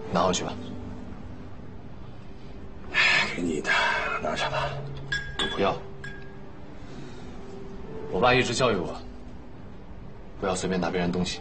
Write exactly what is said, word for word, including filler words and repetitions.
拿回去吧。 给你的，拿着吧。 我不要。我爸一直教育我，不要随便拿别人东西。